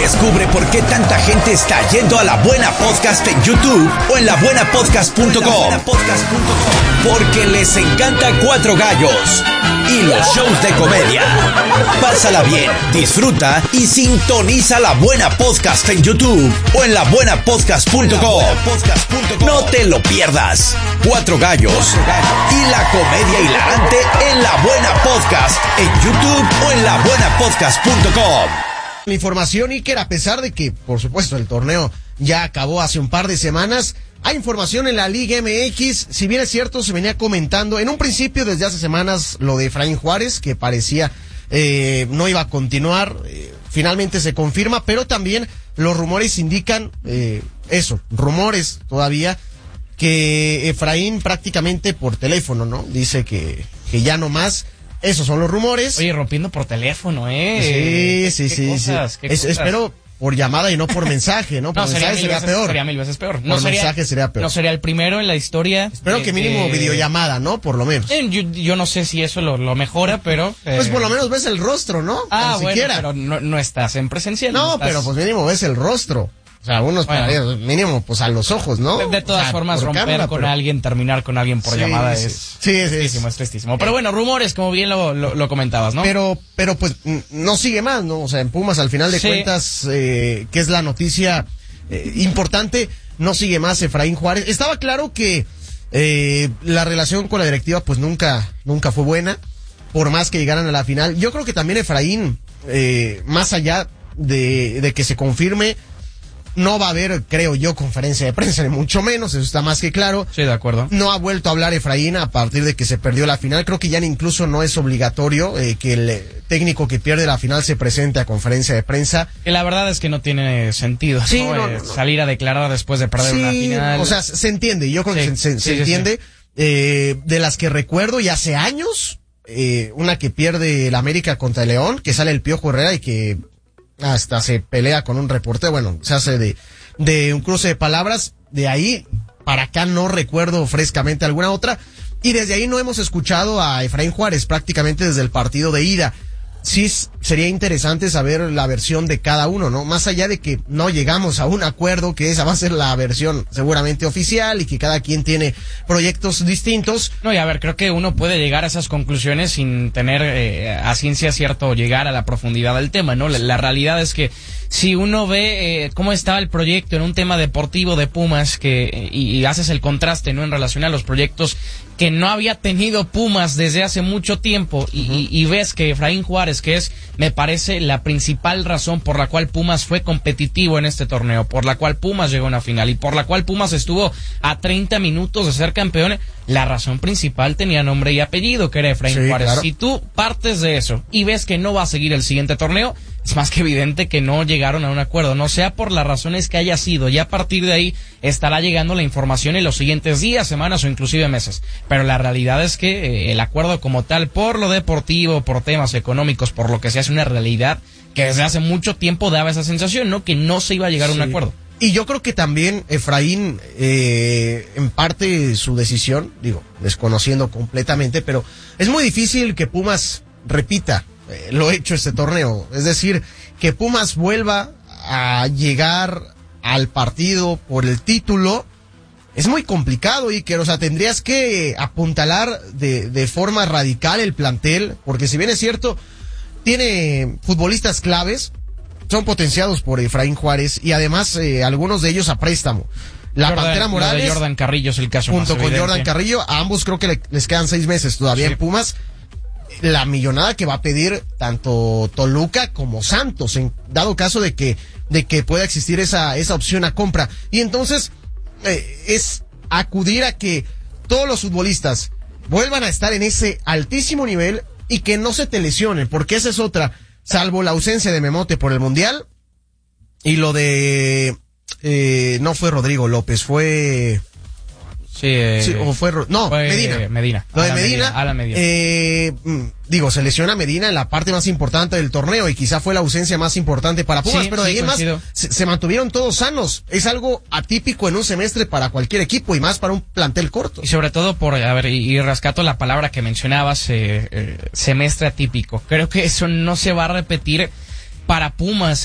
Descubre por qué tanta gente está yendo a La Buena Podcast en YouTube o en labuenapodcast.com. Porque les encanta Cuatro Gallos y los shows de comedia. Pásala bien, disfruta y sintoniza La Buena Podcast en YouTube o en labuenapodcast.com. No te lo pierdas. Cuatro Gallos y la comedia hilarante en La Buena Podcast en YouTube o en labuenapodcast.com. La información, Iker, a pesar de que, por supuesto, el torneo ya acabó hace un par de semanas, hay información en la Liga MX. Si bien es cierto, se venía comentando en un principio desde hace semanas lo de Efraín Juárez, que parecía no iba a continuar. Finalmente se confirma, pero también los rumores indican rumores todavía, que Efraín prácticamente por teléfono, ¿no? Dice que ya no más. Esos son los rumores. Oye, rompiendo por teléfono, Sí. Espero por llamada y no por mensaje, ¿no? Por mensaje sería peor. Sería mil veces peor. Por mensaje sería peor. No sería el primero en la historia. Espero que mínimo videollamada, ¿no? Por lo menos. Yo no sé si eso lo mejora, pero... Pues por lo menos ves el rostro, ¿no? Ah, bueno, siquiera. pero no estás en presencial. No, pero pues mínimo ves el rostro. O sea, mínimo, pues a los ojos, ¿no? De todas formas, romper con alguien, terminar con alguien por llamada es tristísimo. Pero bueno, rumores, como bien lo comentabas, ¿no? Pero pues no sigue más, ¿no? O sea, en Pumas, al final de cuentas, que es la noticia importante, no sigue más Efraín Juárez. Estaba claro que la relación con la directiva, pues nunca fue buena, por más que llegaran a la final. Yo creo que también Efraín, más allá de que se confirme, no va a haber, creo yo, conferencia de prensa, ni mucho menos, eso está más que claro. Sí, de acuerdo. No ha vuelto a hablar Efraín a partir de que se perdió la final. Creo que ya incluso no es obligatorio que el técnico que pierde la final se presente a conferencia de prensa. Que la verdad es que no tiene sentido, sí, ¿no? Salir a declarar después de perder una final. O sea, se entiende, yo creo que se entiende. De las que recuerdo, y hace años, una que pierde el América contra el León, que sale el Piojo Herrera y que hasta se pelea con un reportero, bueno, se hace de un cruce de palabras. De ahí para acá no recuerdo frescamente alguna otra, y desde ahí no hemos escuchado a Efraín Juárez prácticamente desde el partido de ida. Sí, sería interesante saber la versión de cada uno, ¿no? Más allá de que no llegamos a un acuerdo, que esa va a ser la versión seguramente oficial y que cada quien tiene proyectos distintos. No, y a ver, creo que uno puede llegar a esas conclusiones sin tener a ciencia cierto llegar a la profundidad del tema, ¿no? La realidad es que si uno ve cómo estaba el proyecto en un tema deportivo de Pumas, y haces el contraste, ¿no? En relación a los proyectos que no había tenido Pumas desde hace mucho tiempo, y ves que Efraín Juárez, que es, me parece, la principal razón por la cual Pumas fue competitivo en este torneo, por la cual Pumas llegó a una final y por la cual Pumas estuvo a 30 minutos de ser campeón, la razón principal tenía nombre y apellido, que era Efraín Juárez. Claro. Si tú partes de eso y ves que no va a seguir el siguiente torneo, es más que evidente que no llegaron a un acuerdo, no sea por las razones que haya sido. Ya a partir de ahí estará llegando la información en los siguientes días, semanas o inclusive meses. Pero la realidad es que el acuerdo como tal, por lo deportivo, por temas económicos, por lo que se hace una realidad que desde hace mucho tiempo daba esa sensación, ¿no? Que no se iba a llegar a un acuerdo. Y yo creo que también Efraín, en parte su decisión, desconociendo completamente, pero es muy difícil que Pumas repita lo hecho este torneo. Es decir, que Pumas vuelva a llegar al partido por el título es muy complicado, Iker. O sea, tendrías que apuntalar de forma radical el plantel, porque si bien es cierto, tiene futbolistas claves, son potenciados por Efraín Juárez, y además algunos de ellos a préstamo. Pantera Morales, de Jordan Carrillo es el caso junto más con evidente. Jordan Carrillo, a ambos creo que les quedan 6 meses todavía en Pumas. La millonada que va a pedir tanto Toluca como Santos, en dado caso de que pueda existir esa opción a compra. Y entonces es acudir a que todos los futbolistas vuelvan a estar en ese altísimo nivel y que no se te lesionen, porque esa es otra. Salvo la ausencia de Memote por el Mundial y lo de no fue Rodrigo López, fue Medina. Lo de Medina. Se lesiona Medina en la parte más importante del torneo y quizá fue la ausencia más importante para Pumas, pero de ahí en más se mantuvieron todos sanos. Es algo atípico en un semestre para cualquier equipo y más para un plantel corto. Y sobre todo y rescato la palabra que mencionabas, semestre atípico. Creo que eso no se va a repetir para Pumas